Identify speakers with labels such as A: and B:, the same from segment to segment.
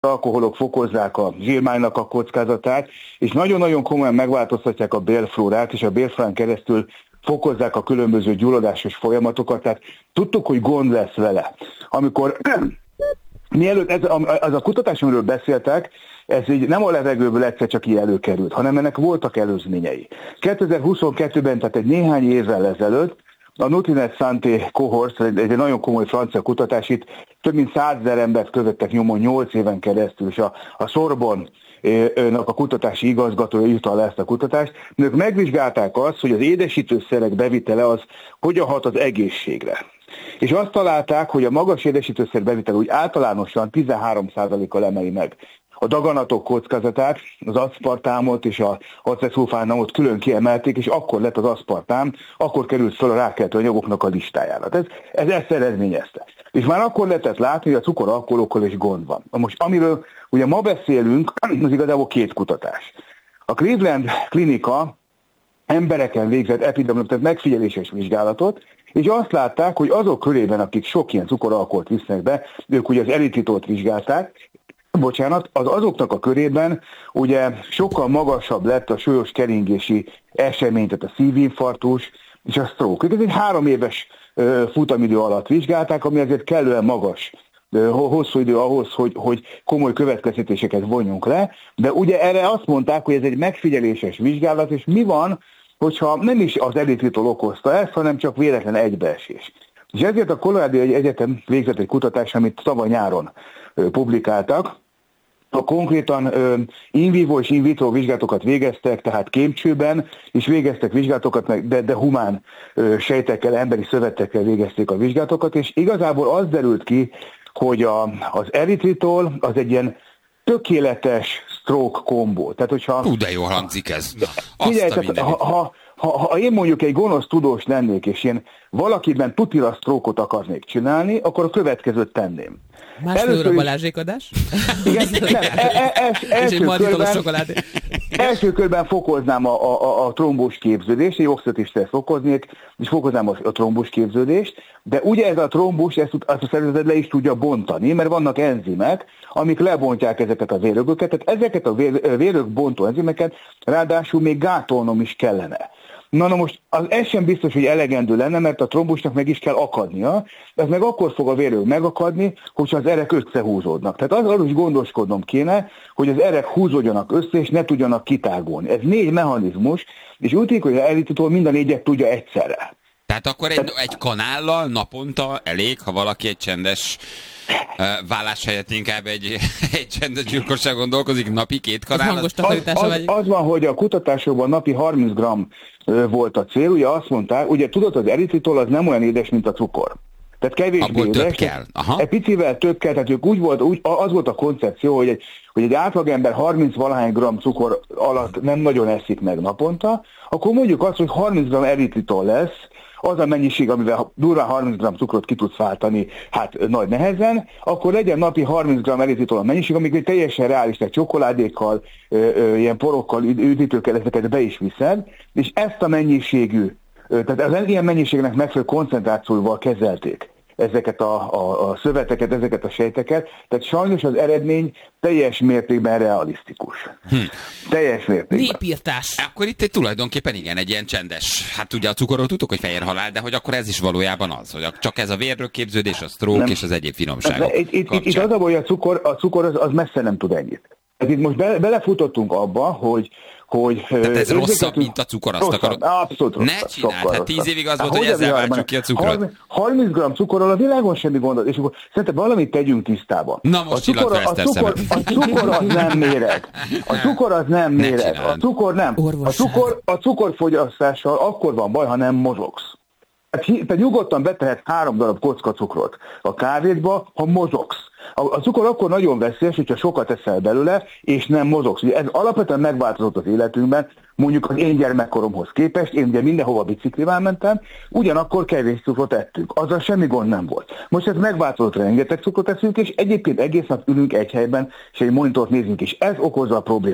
A: alkoholok fokozzák a zsírmánynak a kockázatát, és nagyon-nagyon komolyan megváltoztatják a bélflórát, és a bélflórán keresztül fokozzák a különböző gyulladásos folyamatokat, tehát tudtuk, hogy gond lesz vele. Amikor mielőtt az a kutatás, amiről beszéltek, ez így nem a levegőből egyszer csak így előkerült, hanem ennek voltak előzményei. 2022-ben, tehát egy néhány évvel ezelőtt, a Nutrinet Santé Cohort, egy nagyon komoly francia kutatás, itt több mint 100 000 embert követtek nyomon 8 éven keresztül, és a Sorbonne a kutatási igazgatója írta le ezt a kutatást. Ők megvizsgálták azt, hogy az édesítőszerek bevitele az hogyan hat az egészségre. És azt találták, hogy a magas édesítőszer bevitel úgy általánosan 13%-kal emeli meg a daganatok kockázatát, az aszpartámot és a acetszulfánamot külön kiemelték, és akkor lett az aszpartám, akkor került fel a rákkeltő anyagoknak a listájára. Ez ezt eredményezte. És már akkor lehetett látni, hogy a cukoralkoholokkal is gond van. Most amiről ugye ma beszélünk, az igazából 2 kutatás. A Cleveland Klinika embereken végzett epidemiológiai megfigyeléses vizsgálatot, és azt látták, hogy azok körében, akik sok ilyen cukoralkoholt visznek be, ők ugye az eritritort vizsgálták, azoknak a körében ugye sokkal magasabb lett a súlyos keringési esemény, tehát a szívinfarktus és a stroke. Ez egy 3 éves futamidő alatt vizsgálták, ami azért kellően magas, hosszú idő ahhoz, hogy komoly következtetéseket vonjunk le, de ugye erre azt mondták, hogy ez egy megfigyeléses vizsgálat, és mi van, hogyha nem is az eritritol okozta ezt, hanem csak véletlen egybeesés. És ezért a Colorado Egyetem végzett egy kutatás, amit tavaly nyáron publikáltak. Konkrétan in vivo és in vitro vizsgálatokat végeztek, tehát kémcsőben, és végeztek vizsgálatokat, de humán sejtekkel, emberi szövetekkel végezték a vizsgálatokat, és igazából az derült ki, hogy az eritritol az egy ilyen tökéletes stroke kombó. Tehát, hogyha...
B: de jól hangzik ez.
A: Ha én mondjuk egy gonosz tudós lennék, és én valakiben tutira sztrókot akarnék csinálni, akkor a következőt tenném.
C: Másfél óra Balázsékadás?
A: Igen, első körben fokoznám a trombós képződést, egy oxidatív stressz fokoznék, és fokoznám a trombós képződést, de ugye ez a trombus, ezt a szervezet le is tudja bontani, mert vannak enzimek, amik lebontják ezeket a vérögöket, tehát ezeket a vérögbontó enzimeket ráadásul még gátolnom is kellene. Na most ez sem biztos, hogy elegendő lenne, mert a trombusnak meg is kell akadnia, ez meg akkor fog a vérög megakadni, hogyha az erek összehúzódnak. Tehát arról is gondoskodnom kéne, hogy az erek húzódjanak össze, és ne tudjanak kitágulni. Ez 4 mechanizmus, és úgy tűnik, hogy az eritritol mind a 4-et tudja egyszerre.
B: Tehát akkor egy kanállal naponta elég, ha valaki egy csendes vállás helyett inkább egy csendes gyilkosságon dolgozik, napi 2 kanál?
A: Az van, hogy a kutatásokban napi 30 g volt a cél, ugye azt mondták, ugye tudod, az eritritol az nem olyan édes, mint a cukor. Tehát kevésbé édes.
B: Kell.
A: Egy picivel több kell, tehát ők az volt a koncepció, hogy egy átlagember 30-valahány gram cukor alatt nem nagyon eszik meg naponta, akkor mondjuk azt, hogy 30 g eritritol lesz, az a mennyiség, amivel durván 30 g cukrot ki tudsz váltani, hát nagy nehezen, akkor legyen napi 30 g eritritol a mennyiség, amikor teljesen reális, tehát csokoládékkal, ilyen porokkal, üdítőkkel ezeket be is viszed, és ezt a mennyiségű, tehát az ilyen mennyiségnek megfelelő koncentrációval kezelték ezeket a szöveteket, ezeket a sejteket, tehát sajnos az eredmény teljes mértékben realisztikus. Teljes mértékben.
C: Népírtás.
B: Akkor itt tulajdonképpen igen, egy ilyen csendes, hát ugye a cukorról tudtuk, hogy fehér halál, de hogy akkor ez is valójában az, hogy csak ez a vérrögképződés, a stroke és az egyéb finomságok.
A: Itt az a baj, a cukor az messze nem tud ennyit. Itt most belefutottunk abba, hogy
B: tehát ez rosszabb, mint a cukor, azt akarod?
A: Abszolút rosszabb.
B: Ne csináld, hát 10 évig az volt, hogy ezzel váltsuk ki a cukrot.
A: 30 g cukorral a világon semmi gondol, és akkor szerintem valamit tegyünk tisztába.
B: Na most a cukor
A: az nem méreg. A cukor az nem méreg. A cukor nem. A cukorfogyasztással akkor van baj, ha nem mozogsz. Tehát nyugodtan betehetsz 3 darab kocka cukrot a kávédba, ha mozogsz. A cukor akkor nagyon veszélyes, hogyha sokat eszel belőle, és nem mozogsz. Ugye ez alapvetően megváltozott az életünkben, mondjuk az én gyermekkoromhoz képest, én ugye mindenhova biciklivel mentem, ugyanakkor kevés cukrot ettünk. Azzal semmi gond nem volt. Most ez megváltozott, rengeteg cukrot eszünk, és egyébként egész nap ülünk egy helyben, és egy monitort nézünk, és ez okozza a problémát.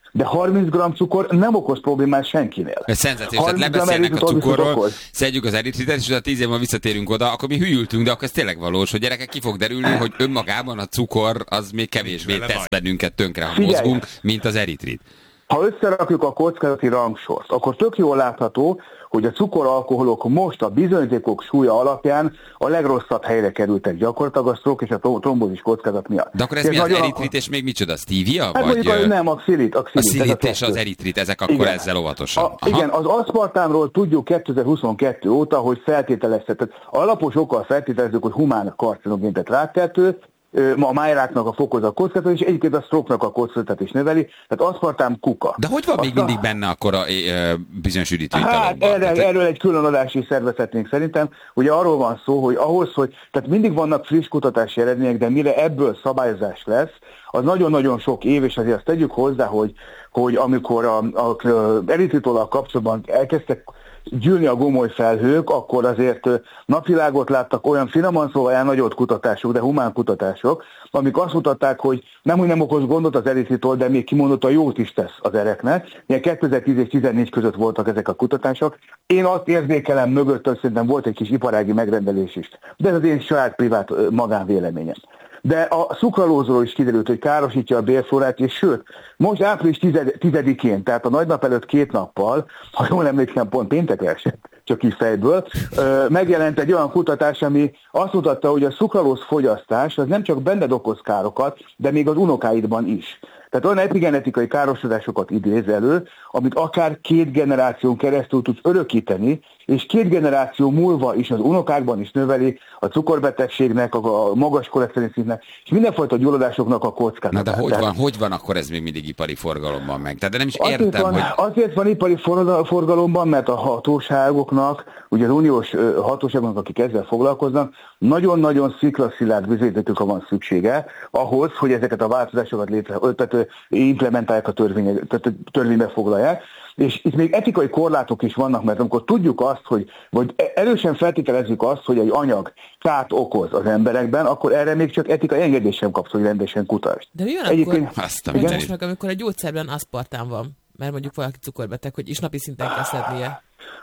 A: de 30 g cukor nem okoz problémát senkinél.
B: Ez szenzációs, tehát lebeszélnek a cukorról, szedjük az eritritet, és utána 10 év múlva visszatérünk oda, akkor mi hülyültünk, de akkor ez tényleg valós, hogy gyerekek, ki fog derülni, hogy önmagában a cukor az még kevésbé tesz bennünket tönkre, ha mozgunk, mint az eritrit.
A: Ha összerakjuk a kockázati rangsort, akkor tök jól látható, hogy a cukoralkoholok most a bizonyítékok súlya alapján a legrosszabb helyre kerültek gyakorlatilag a stroke és a trombózis kockázat miatt.
B: De akkor ez mi az eritrit és még micsoda? Stevia?
A: Hát vagy mondjuk, nem, a xilit. A
B: xilit és az eritrit, ezek akkor igen. Ezzel óvatosan.
A: Igen, az aszpartámról tudjuk 2022 óta, hogy feltételezhetett. Alapos okkal feltételezzük, hogy humán karcinogén, tehát rákkeltő, a májráknak a fokozat kockázat, és egyébként a stroke-nak a kockázatát is növeli, tehát aszpartám kuka.
B: De hogy van még mindig benne akkor a bizonyos üdítőitalomban?
A: Hát erről egy külön adást is szervezhetnénk szerintem. Ugye arról van szó, hogy ahhoz, hogy tehát mindig vannak friss kutatási eredmények, de mire ebből szabályozás lesz, az nagyon-nagyon sok év, és azért azt tegyük hozzá, hogy amikor a eritritolal kapcsolatban elkezdtek gyűlni a gomoly felhők, akkor azért napvilágot láttak olyan finoman szóval nagyobb kutatások, de humán kutatások, amik azt mutatták, hogy nem okoz gondot az eritritol, de még kimondottan jót is tesz az ereknek. Ilyen 2010 és 2014 között voltak ezek a kutatások. Én azt érzékelem mögött, hogy szerintem volt egy kis iparági megrendelés is. De ez az én saját privát magánvéleményem. De a szukralózról is kiderült, hogy károsítja a bélflórát, és sőt, most április 10-én, tehát a nagynap előtt 2 nappal, ha jól emlékszem, pont péntekre esett, csak így fejből, megjelent egy olyan kutatás, ami azt mutatta, hogy a szukralóz fogyasztás az nem csak benned okoz károkat, de még az unokáidban is. Tehát olyan epigenetikai károsodásokat idéz elő, amit akár 2 generáción keresztül tudsz örökíteni, és 2 generáció múlva is az unokákban is növeli a cukorbetegségnek, a magas koleszterin szintnek, és mindenfajta gyulladásoknak a kockázatát.
B: Na de hogy van akkor ez még mindig ipari forgalomban meg? Tehát de nem is értem, hogy...
A: Azért van ipari forgalomban, mert a hatóságoknak, ugye az uniós hatóságoknak, akik ezzel foglalkoznak, nagyon-nagyon sziklaszilárd bizonyítékokra van szüksége ahhoz, hogy ezeket a változásokat implementálják a törvénybe foglalják. És itt még etikai korlátok is vannak, mert amikor tudjuk azt, vagy erősen feltételezzük azt, hogy egy anyag kárt okoz az emberekben, akkor erre még csak etikai engedés sem kapsz, hogy rendesen kutasd.
C: De mi van akkor, meg, amikor a gyógyszerben aszpartán van, mert mondjuk valaki cukorbeteg, hogy is napi szinten kell szednie?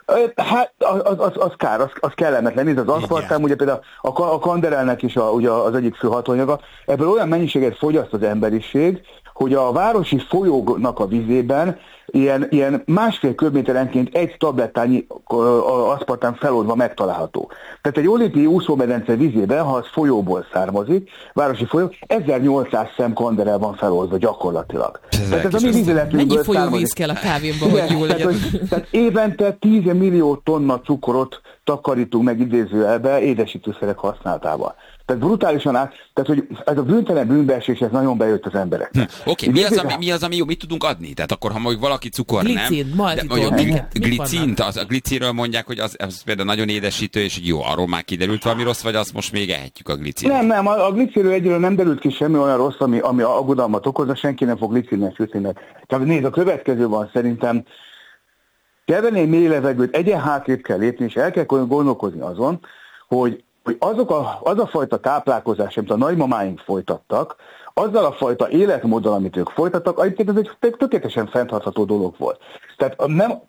A: Hát az kár, az kellemetlen. Ez az aszpartám, ugye például a kanderelnek is ugye az egyik fő hatóanyaga, ebből olyan mennyiséget fogyaszt az emberiség, hogy a városi folyóknak a vízében ilyen 1,5 köbméterenként 1 tablettányi aszpartám feloldva megtalálható. Tehát egy olimpiai úszómedence vízében, ha az folyóból származik, városi folyó, 1800 szem kanderel van feloldva gyakorlatilag. Tehát ez a mi vízületünkből származik.
C: Mennyi folyóvíz kell a kávémba, hogy jól legyen?
A: Tehát évente 10 millió tonna cukorot takarítunk meg idézőjelbe édesítőszerek használatával. Tehát brutálisan tehát hogy ez a bűntelen bűnbeesés, ez nagyon bejött az embereknek.
B: Oké, mi az, ami jó, mit tudunk adni? Tehát akkor, ha mondjuk valaki cukor
C: glicin,
B: nem... Glicint, a glicinről mondják, hogy az például nagyon édesítő, és jó, arról már kiderült valami rossz, vagy azt most még ehetjük a glicint?
A: Nem, a glicinről egyről nem derült ki semmi olyan rossz, ami aggodalmat okozna, senki nem fog glicinnek sütni meg. Tehát nézd, a következő van szerintem, kell venni egy mély levegőt, egyen hátrébb kell lépni, és el kell gondolkozni azon, hogy az a fajta táplálkozás, amit a nagymamáink folytattak, azzal a fajta életmóddal, amit ők folytattak, egyébként ez egy tökéletesen fenntartható dolog volt. Tehát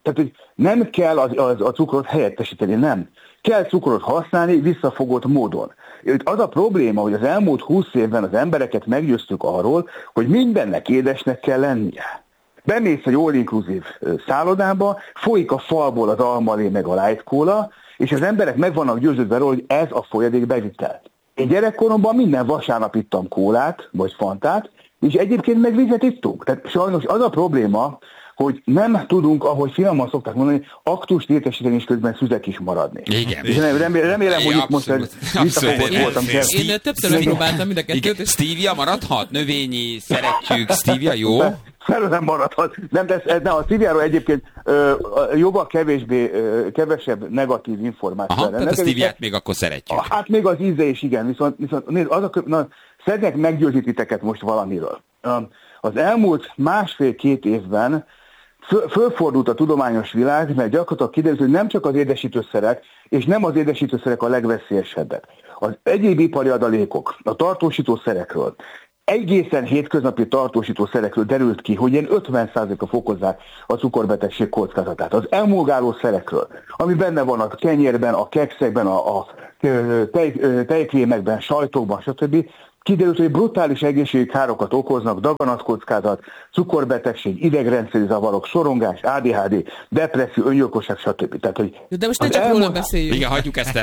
A: nem kell a cukrot helyettesíteni, nem. Kell cukrot használni visszafogott módon. Itt az a probléma, hogy az elmúlt 20 évben az embereket meggyőztük arról, hogy mindennek édesnek kell lennie. Bemész egy all-inclusive szállodába, folyik a falból az almalé meg a light cola, és az emberek meg vannak győződve róla, hogy ez a folyadék bevitel. Én gyerekkoromban minden vasárnap ittam kólát, vagy fantát, és egyébként meg vizet ittunk. Tehát sajnos az a probléma, hogy nem tudunk, ahogy finoman szokták mondani, aktust értesíteni, és közben szüzek is maradni.
B: Igen.
A: És remélem, hogy itt most visszafogott voltam.
C: Én többször megpróbáltam mind a kettőt.
B: Stevia maradhat? Növényi, szeretjük. Stevia jó?
A: Nem maradhat. Nem, a Stiviáról egyébként jóval kevesebb negatív információ.
B: Aha, tehát a Stiviát még akkor szeretjük.
A: Hát még az íze is, igen. Viszont nézd, szeretnék meggyőzni titeket most valamiről. Az elmúlt 1,5-2 évben fölfordult a tudományos világ, mert gyakorlatilag kiderült, hogy nem csak az édesítőszerek, és nem az édesítőszerek a legveszélyesebbek. Az egyéb ipari adalékok, a tartósítószerekről, egészen hétköznapi tartósítószerekről derült ki, hogy ilyen 50%-a fokozzák a cukorbetegség kockázatát. Az emulgáló szerekről, ami benne van a kenyérben, a kekszekben, a tejkrémekben, sajtokban, stb., kiderült, hogy brutális egészségkárokat okoznak, daganatkockádat, cukorbetegség, idegrendszeri zavarok, szorongás, ADHD, depresszió, öngyilkosság, stb. Tehát, hogy
C: de most ne csak róla beszéljünk.
B: Igen, hagyjuk ezt el,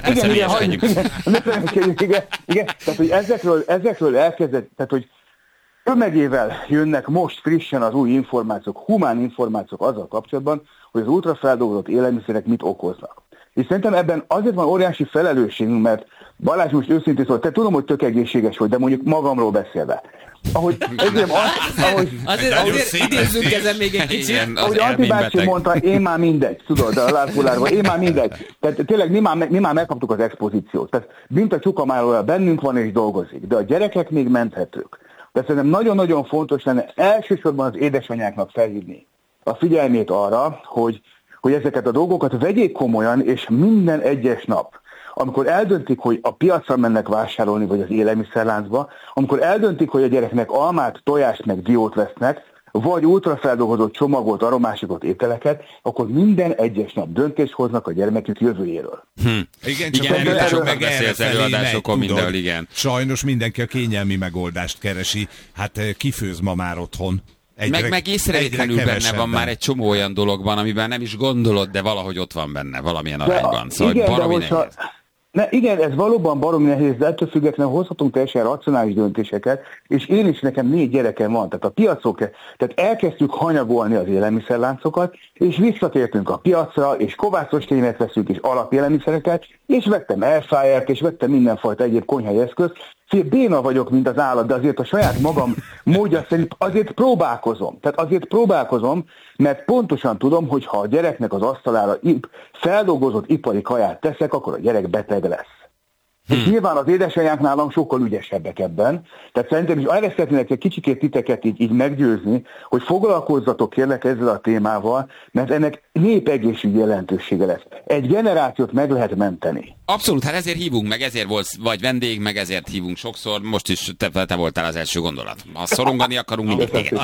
A: igen, tehát, hogy ezekről elkezdett, tehát, hogy tömegével jönnek most frissen az új információk, humán információk azzal kapcsolatban, hogy az ultrafeldolgozott élelmiszerek mit okoznak. És szerintem ebben azért van óriási felelősségünk, mert Balázs, most őszintén szól, te tudom, hogy tök egészséges vagy, de mondjuk magamról beszélve.
C: Azért idézzünk ezen még egy kicsit.
A: Ahogy Antti bácsi mondta, én már mindegy, tudod, a lárpulárban, én már mindegy. Tehát tényleg mi már megkaptuk az expozíciót. Tehát bint a csukamálója bennünk van és dolgozik, de a gyerekek még menthetők. De szerintem nagyon-nagyon fontos lenne elsősorban az édesanyáknak felhívni a figyelmét arra, hogy ezeket a dolgokat vegyék komolyan, és minden egyes nap, amikor eldöntik, hogy a piacra mennek vásárolni, vagy az élelmiszerláncba, amikor eldöntik, hogy a gyereknek almát, tojást, meg diót vesznek, vagy ultrafeldolgozott csomagolt, aromásított ételeket, akkor minden egyes nap döntést hoznak a gyermekük jövőjéről.
D: Igen, csak erről sokat beszélsz előadásokon
B: mindenhol, igen.
D: Sajnos mindenki a kényelmi megoldást keresi. Hát kifőz ma már otthon.
B: Meg észrevétlenül benne van már egy csomó olyan dologban, amiben nem is gondolod, de valahogy ott van benne, valamilyen arányban. Szóval
A: igen,
B: baromi nehéz.
A: Igen, ez valóban baromi nehéz, de ettől függetlenül hozhatunk teljesen racionális döntéseket, és én is, nekem 4 gyerekem van, tehát a piacok, tehát elkezdtük hanyagolni az élelmiszerláncokat, és visszatértünk a piacra, és kovászos témát veszünk, és alapélelmiszereket, és vettem airfryert, és vettem mindenfajta egyéb konyhai eszközt. Béna vagyok, mint az állat, de azért a saját magam módja szerint azért próbálkozom. Tehát azért próbálkozom, mert pontosan tudom, hogy ha a gyereknek az asztalára feldolgozott ipari kaját teszek, akkor a gyerek beteg lesz. És nyilván az édesanyák nálam sokkal ügyesebbek ebben. Tehát szerintem is arra szeretnék egy kicsikét titeket így meggyőzni, hogy foglalkozzatok kérlek ezzel a témával, mert ennek népegészségügyi jelentősége lesz. Egy generációt meg lehet menteni.
B: Abszolút, hát ezért hívunk meg, ezért vagy vendég, meg ezért hívunk sokszor. Most is te voltál az első gondolat. Ha szorongani akarunk, mindig téged.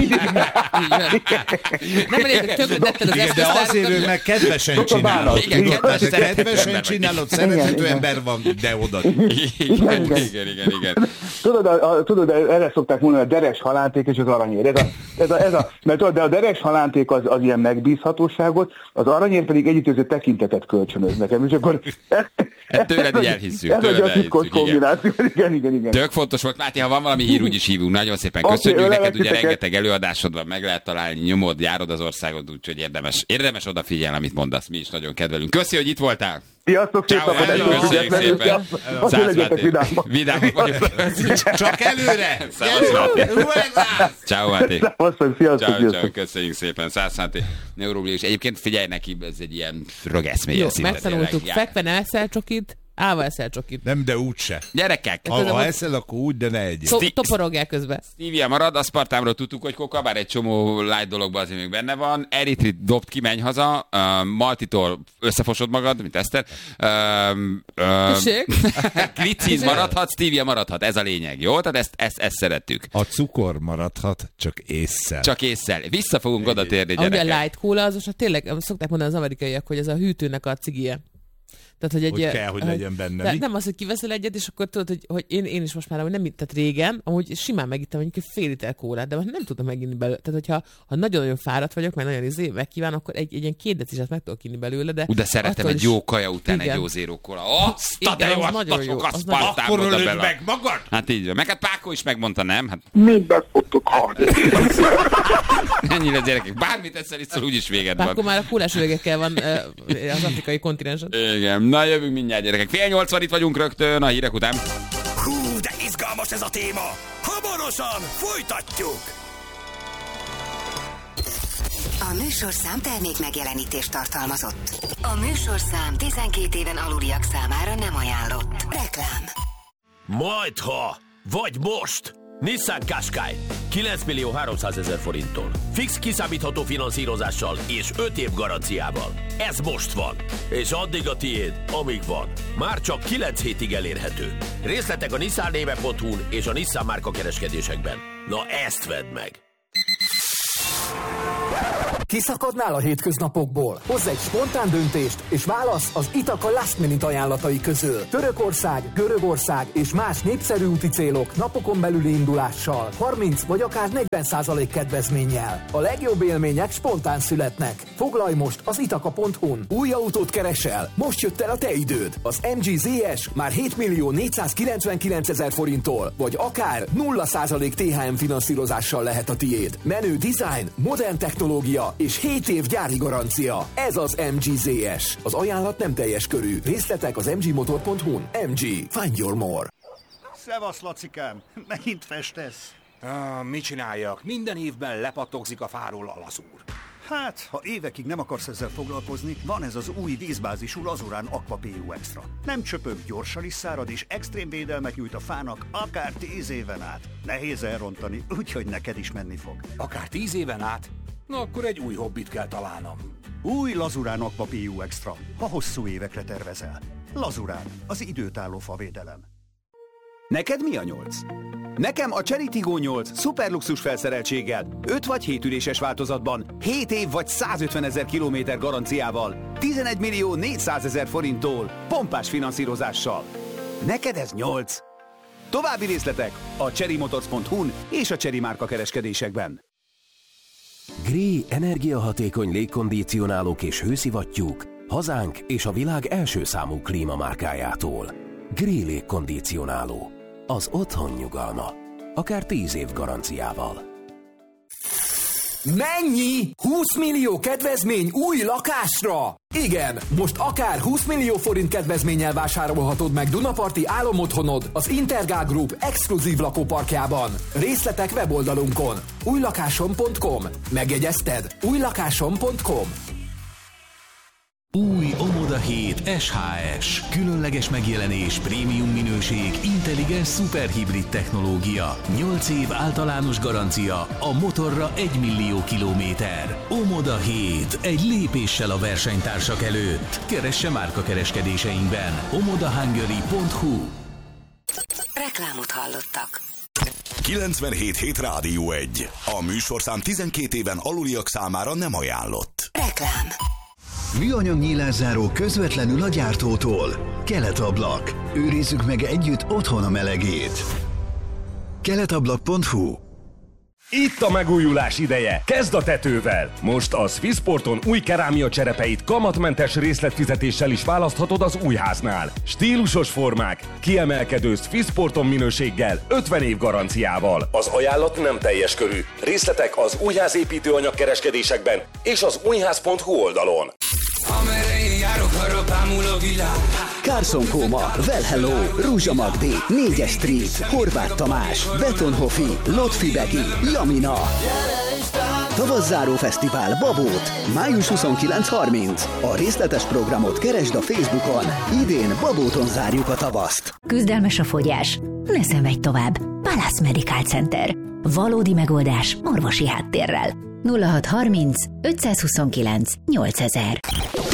C: Nem elég, többet tetted az eszközt.
D: De azért ő meg kedvesen csinálod. Kedvesen csinálod, szerethető ember van, de oda.
B: Igen.
A: Tudod, erre szokták mondani a deres halánték és az aranyér. Mert a deres halánték az ilyen megbízhatóságot, az aranyér pedig együttöző tekintetet kölcsönöz nekem, és akkor
B: tőled így elhisszük.
A: Ez egy titkos kombináció. Igen.
B: Tök fontos volt, Máté, ha van valami hír, úgyis hívunk. Nagyon szépen köszönjük neked, ugye rengeteg előadásod van, meg lehet találni, nyomod, járod az országot, úgyhogy érdemes odafigyelni, amit mondasz, mi is nagyon kedvelünk. Köszi, hogy itt voltál.
A: Sziasztok,
B: köszönjük szépen. Vidámok vagyunk.
D: Csak előre!
B: Ciao, Máté.
A: Sziasztok.
B: Köszönjük szépen. 106 neuroblikus. Egyébként figyelj neki, ez egy ilyen rögeszméje szinte.
C: Megtanultuk, fekve ne eszel csokit, állva eszel csokit.
D: Nem, de úgyse.
B: Gyerekek!
D: Ha eszel, akkor úgy, de ne egyél.
C: Toporogják közben.
B: Stevia marad, aszpartámról tudtuk, hogy koka, bár egy csomó light dologban azért még benne van. Eritrit dobd ki, menj haza. Maltitól összefosod magad, mint Eszter. Glicíz maradhat, stevia maradhat, ez a lényeg, jó? Tehát ezt szerettük.
D: A cukor maradhat, csak ésszel.
B: Csak ésszel. Vissza fogunk oda térni, gyerekek.
C: Ugye a light cola, az most tényleg, szokták mondani az amerikaiak, hogy ez a hűtőnek a cigie. Tehát, hogy
D: kell, hogy legyen benne.
C: Nem az, hogy kiveszel egyet, és akkor tudod, hogy én is most már, hogy nem, tehát régen, amúgy simán megittem mondjuk egy fél liter kólát, de most nem tudom meginni belőle. Tehát, hogyha nagyon-nagyon fáradt vagyok, meg nagyon megkíván, akkor egy ilyen 2 deciset meg tudok inni belőle, de
B: szeretem egy jó kaja után egy jó zéró kóla. Nagyon jó.
D: Akkor ölöd meg magad?
B: Hát így van. Meg hát Pákó is megmondta, nem? Hát...
A: Mindent fogtok halni.
B: Ennyire gyerekek. Bármit eszel, itt úgyis véged van.
C: Pákó már a kólás üvegekkel van az afrikai kontinensen.
B: Igen. Na, jövünk mindjárt, gyerekek. 7:30 itt vagyunk rögtön a hírek után.
E: Hú, de izgalmas ez a téma! Hamarosan folytatjuk!
F: A műsorszám termék megjelenítést tartalmazott. A műsorszám 12 éven aluliak számára nem ajánlott. Reklám.
E: Majdha, vagy most! Nissan Qashqai.
G: 9.300.000 forinttól. Fix kiszámítható finanszírozással és 5 év garanciával. Ez most van. És addig a tiéd, amíg van. Már csak 9 hétig elérhető. Részletek a nissan-néve.hu-n és a Nissan márka kereskedésekben. Na ezt vedd meg!
H: Kiszakadnál a hétköznapokból? Hozz egy spontán döntést, és válasz az Ithaca Last Minute ajánlatai közül. Törökország, Görögország és más népszerű úti célok napokon belüli indulással, 30 vagy akár 40% kedvezménnyel. A legjobb élmények spontán születnek. Foglalj most az ithaca.hu-n. Új autót keresel? Most jött el a te időd. Az MG ZS már 7.499.000 forinttól, vagy akár 0% THM finanszírozással lehet a tiéd. Menő design, modern technológia és 7 év gyári garancia. Ez az MG ZS. Az ajánlat nem teljes körű. Részletek az mgmotor.hu-n. MG. Find your more.
I: Szevasz, Lacikám. Megint festesz.
J: Mit csináljak? Minden évben lepattogzik a fáról a lazúr.
I: Hát, ha évekig nem akarsz ezzel foglalkozni, van ez az új vízbázisú Lazurán Aqua PU Extra. Nem csöpög, gyorsan is szárad, és extrém védelmet nyújt a fának akár 10 éven át. Nehéz elrontani, úgyhogy neked is menni fog.
J: Akár 10 éven át? Na akkor egy új hobbit kell találnom.
I: Új Lazurán Aqua PU Extra, ha hosszú évekre tervezel. Lazurán, az időtálló favédelem.
K: Neked mi a 8? Nekem a Chery Tiggo 8 szuperluxus felszereltséggel, 5 vagy 7 üléses változatban, 7 év vagy 150.000 kilométer garanciával, 11.400.000 forinttól, pompás finanszírozással. Neked ez 8. További részletek a cherrymotors.hu-n és a Chery márka kereskedésekben.
L: Gree energiahatékony légkondicionálók és hőszivattyúk hazánk és a világ első számú klímamárkájától. Gree légkondicionáló. Az otthon nyugalma. Akár 10 év garanciával.
H: Mennyi? 20 millió kedvezmény új lakásra? Igen, most akár 20 millió forint kedvezménnyel vásárolhatod meg Dunaparti álomotthonod az Intergál Group exkluzív lakóparkjában. Részletek weboldalunkon. újlakásom.com. Megjegyezted? újlakásom.com.
M: Új Omoda 7 SHS. Különleges megjelenés, prémium minőség, intelligens szuperhibrid technológia. 8 év általános garancia, a motorra 1 millió kilométer. Omoda 7. Egy lépéssel a versenytársak előtt. Keresse márkakereskedéseinkben. omodahungary.hu.
F: Reklámot hallottak.
E: 97.7 Rádió 1. A műsorszám 12 éven aluliak számára nem ajánlott.
F: Reklám.
N: Műanyag nyílászáró közvetlenül a gyártótól. Keletablak. Őrizzük meg együtt otthon a melegét. keletablak.hu.
O: Itt a megújulás ideje! Kezd a tetővel! Most a Swissporton új kerámia cserepeit kamatmentes részletfizetéssel is választhatod az újháznál. Stílusos formák, kiemelkedő Swissporton minőséggel, 50 év garanciával. Az ajánlat nem teljes körű. Részletek az újházépítőanyag kereskedésekben és az újház.hu oldalon.
N: Carson Koma, Well Hello, Rúzsa Magdi, 4-es Street, Horváth Tamás, Betonhofi, Lotfi Begi, Jamina. Tavasszáró fesztivál Babót, május 29-30. A részletes programot keresd a Facebookon. Idén Babóton zárjuk a tavaszt.
P: Küzdelmes a fogyás? Ne szenvedj tovább. Palace Medical Center. Valódi megoldás orvosi háttérrel. 0630 529 8000.